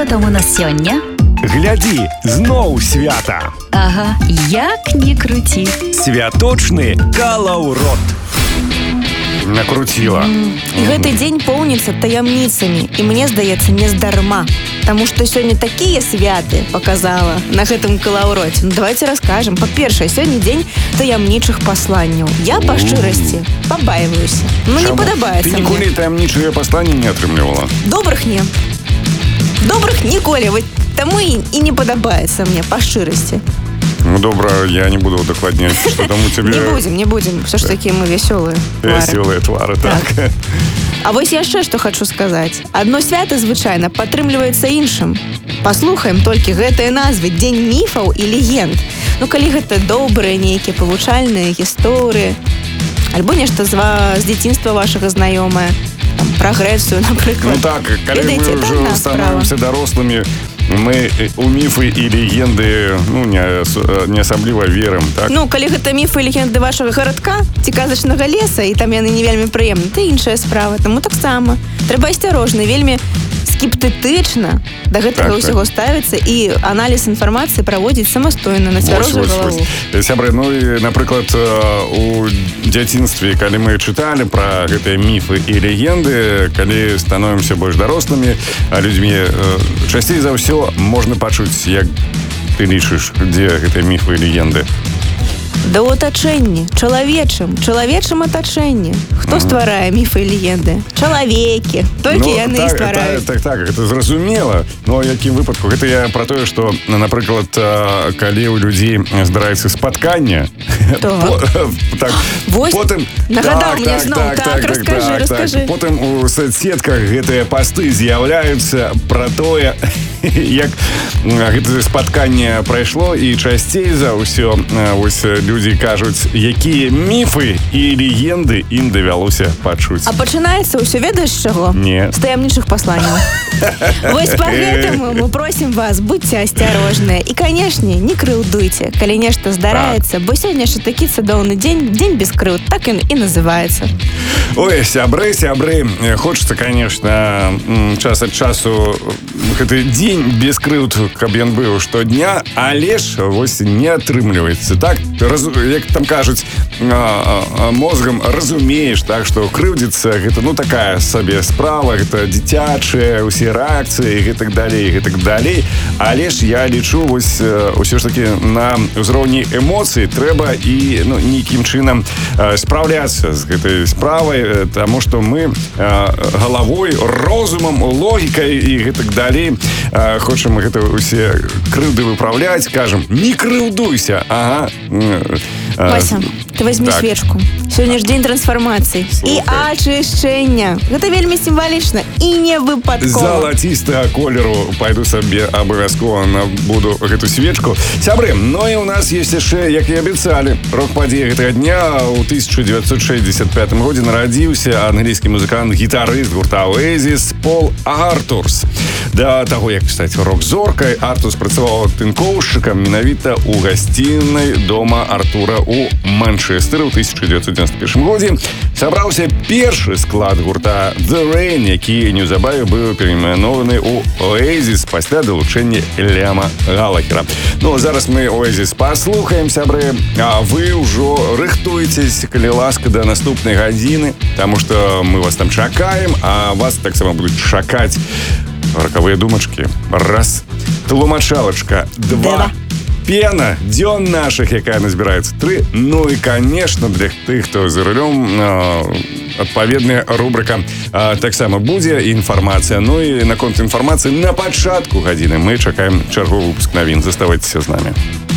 Што там у нас сёння? Глядзі, зноў свята. Ага, як не круці. Святочны калаўрот. Накруціла. І гэты дзень поўніцца таямніцамі. І мне здаецца, не здарма. Таму што сёння такія святы паказала на гэтым калаўроце. Ну, давайте раскажам. Па-першае, сёння дзень таямнічых пасланняў. Я па шчырасці пабаиваюся. Ну, не падабаецца мне. Ты ніколі мне. таямнічыя пасланні не атрымлівала? Добрых не. Добрых ніколі. Вот таму і не падабаецца мне па шчырасці. Ну, добра, я не буду удакладняць, што там у цябе... Не будем. Все ж таки мы вясёлыя твары. Вясёлыя твары, так. А вось яшчэ што хачу сказаць. Адно свята звычайна падтрымліваецца іншым. Паслухаем толькі гэтыя назвы. Дзень міфаў і легенд. Ну, калі гэта добрыя нейкія павучальныя гісторыі, альбо нешта з дзяцінства вашага знаёмае, там, пра Грэцыю, напрыклад. Ну так, калі мы ўжо становімся дарослымі, мы у міфы і легенды не асабліва верым, так? Ну, калі гэта міфы і легенды вашага гарадка ці казачнага леса, і там яны не вельмі прыемны, то іншая справа. Таму таксама трэба асцярожна, вельмі скептычна да гэтага ўсяго ставіцца і аналіз інфармацыі праводзіць самастойна на цвярозую галаву. Сябры, ну і, напрыклад, у дзяцінстве, калі мы чыталі пра гэтыя міфы і легенды, калі становімся больш дарослымі людзьмі, часцей за ўсё можна пачуць, як ты лічыш, дзе гэтыя міфы і легенды? Да ў атачэнні, чалавечым атачэнні. Хто стварае міфы і легенды? Чалавекі. Толькі яны і ствараюць. Так, гэта зразумела. Ну, а якім выпадку? Гэта я пра тое, што, напрыклад, калі ў людзей здараецца спатканне, потым... Нагадаў мне зноў. Так, раскажы. Потым у соцсетках гэтыя пасты з'яўляюцца пра тое, як гэта спатканне прайшло, і часцей за ўсё вось людзі кажуць, якія міфы і легенды ім давялося пачуць. А пачынаецца ўсё, ведаеш з чаго? Не. З таямнічых пасланняў. Вось паэтаму мы просім вас, будьце асцярожныя. І, канешне, не крыўдуйце, калі нешта здараецца, бо сёння ж такі цудоўны дзень, дзень без крыўд, так ён і называецца. Ой, сябры, хочацца, конечно, час ад часу гэты дзень без крыўд, каб ён быў штодня, але ж вось не атрымліваецца. Так, як там кажуць, мозгам разумееш, так, што крыўдзіцца гэта, ну, такая сабе справа, гэта дзіцячыя, усе рэакцыі, гэтак далей. Але ж я лічу, вось, усё ж таки на ўзроўні эмоцый трэба і, ну, нейкім чынам спраўляцца з гэтай справай, таму што мы галавой, розумам, логікай і гэтак далей хочам гэта усе крыўды выпраўляць, кажам, не крыўдуйся, ага. Вася, ты возьми свечку. Сёння ж дзень трансфармацыі і ачышчэння. Гэта вельмі сімвалічна і не выпадкова. Залацістага колеру пайду сабе абавязкова набуду гэту свечку. Сябры, ну і у нас ёсць яшчэ, як і абяцалі, рок-падзея гэтага дня. У 1965 годзе нарадзіўся англійскі музыкант, гітарыст гурта Oasis Пол Артурс. Да таго, як стаць рок-зоркай, Артурс працаваў тынкоўшчыкам менавіта ў гасцінай дома Артура у Манчестэры ў 1991 годзе. Сабраўся першы склад гурта The Rain, які неўзабаве быў перайменованы ў Oasis пасля далучэння Ліама Галахера. Ну, зараз мы Oasis паслухаем, сябры, а вы ўжо рыхтуйцесь, калі ласка, да наступнай гадзіны, таму што мы вас там чакаем, а вас таксама будуць чакаць ракавыя думачкі. Раз. Тлумачалачка. Два. Пена дзён нашых, якая назбіраецца. 3. Ну і, конечно, для тых, хто за рулём, адпаведная рубрика таксама будзе, інфармацыя. Ну і наконт інфармацыі на пачатку гадзіны мы чакаем чарговы выпуск навін. Заставайцеся з намі.